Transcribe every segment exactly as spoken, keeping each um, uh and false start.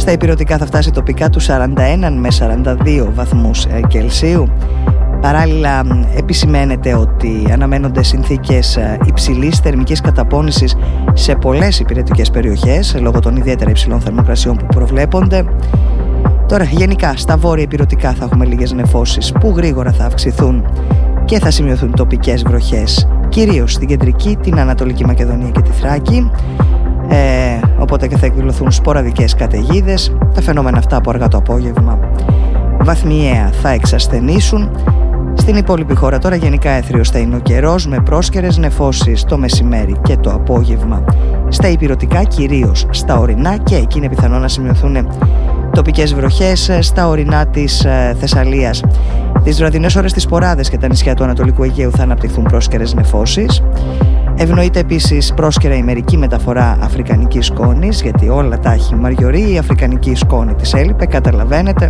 Στα ηπειρωτικά θα φτάσει τοπικά τους σαράντα ένα με σαράντα δύο βαθμούς Κελσίου. Παράλληλα επισημαίνεται ότι αναμένονται συνθήκες υψηλής θερμικής καταπώνησης σε πολλές υπηρετικές περιοχές λόγω των ιδιαίτερα υψηλών θερμοκρασιών που προβλέπονται. Τώρα γενικά στα βόρεια υπηρετικά θα έχουμε λίγες νεφώσεις που γρήγορα θα αυξηθούν και θα σημειωθούν τοπικές βροχές, κυρίως στην κεντρική, την Ανατολική Μακεδονία και τη Θράκη. Ε, οπότε και θα εκδηλωθούν σποραδικές καταιγίδες. Τα φαινόμενα αυτά από αργά το απόγευμα βαθμιαία θα εξασθενήσουν. Στην υπόλοιπη χώρα τώρα γενικά έθριος θα είναι ο καιρός, με πρόσκαιρες νεφώσεις το μεσημέρι και το απόγευμα στα ηπειρωτικά, κυρίως στα ορεινά, και εκεί είναι πιθανό να σημειωθούν τοπικές βροχές στα ορεινά της ε, Θεσσαλίας. Τις βραδινές ώρες στις Ποράδες και τα νησιά του Ανατολικού Αιγαίου θα αναπτυχθούν πρόσκαιρες νεφώσεις. Ευνοείται επίσης πρόσκαιρα ημερική μεταφορά αφρικανικής σκόνης, γιατί όλα τα έχει Μαριωρή, η αφρικανική σκόνη της έλειπε, καταλαβαίνετε.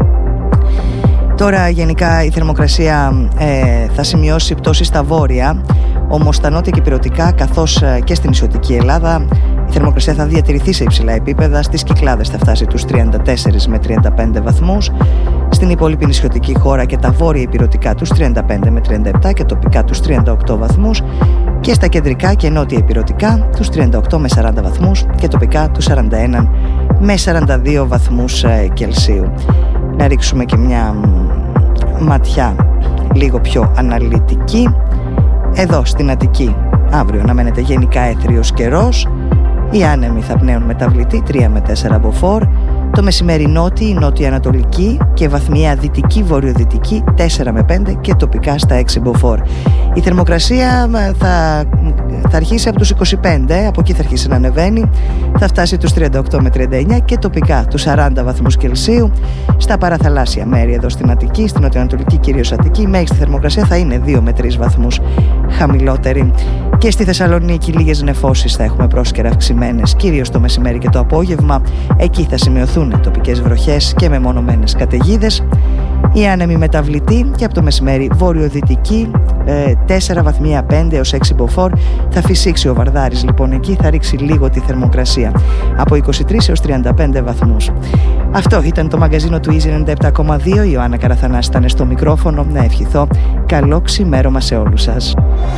Τώρα γενικά η θερμοκρασία ε, θα σημειώσει πτώση στα βόρεια, όμως στα νότια και ηπειρωτικά καθώς και στην νησιωτική Ελλάδα η θερμοκρασία θα διατηρηθεί σε υψηλά επίπεδα. Στις Κυκλάδες θα φτάσει τους τριάντα τέσσερα με τριάντα πέντε βαθμούς, στην υπόλοιπη νησιωτική χώρα και τα βόρεια ηπειρωτικά τους τριάντα πέντε με τριάντα επτά και τοπικά τους τριάντα οκτώ βαθμούς, και στα κεντρικά και νότια ηπειρωτικά τους τριάντα οκτώ με σαράντα βαθμούς και τοπικά τους σαράντα ένα με σαράντα δύο βαθμούς Κελσίου. Να ρίξουμε και μια ματιά λίγο πιο αναλυτική. Εδώ στην Αττική αύριο αναμένεται γενικά έθριος καιρός. Οι άνεμοι θα πνέουν μεταβλητή τρία με τέσσερα μποφόρ. Το μεσημέρι νότιη, νότια-ανατολική και βαθμιαία δυτική βορειοδυτική τέσσερα με πέντε και τοπικά στα έξι μποφόρ. Η θερμοκρασία θα, θα αρχίσει από τους είκοσι πέντε, από εκεί θα αρχίσει να ανεβαίνει, θα φτάσει τους τριάντα οκτώ με τριάντα εννέα και τοπικά τους σαράντα βαθμούς Κελσίου. Στα παραθαλάσσια μέρη εδώ στην Αττική, στην νοτιοανατολική κυρίως Αττική, η μέγιστη θερμοκρασία θα είναι δύο με τρεις βαθμούς χαμηλότερη. Και στη Θεσσαλονίκη λίγες νεφώσεις θα έχουμε πρόσκαιρα αυξημένες, κυρίως το μεσημέρι και το απόγευμα. Εκεί θα σημειωθούν τοπικές βροχές και μεμονωμένες καταιγίδες. Η άνεμη μεταβλητή και από το μεσημέρι βορειοδυτική ε, τέσσερα βαθμία πέντε έως έξι μποφόρ. Θα φυσήξει ο Βαρδάρης λοιπόν εκεί, θα ρίξει λίγο τη θερμοκρασία από είκοσι τρεις έως τριάντα πέντε βαθμούς. Αυτό ήταν το μαγκαζίνο του Easy ενενήντα επτά κόμμα δύο. Η Ιωάννα Καραθανάς ήταν στο μικρόφωνο. Να ευχηθώ καλό ξημέρωμα σε όλους σας.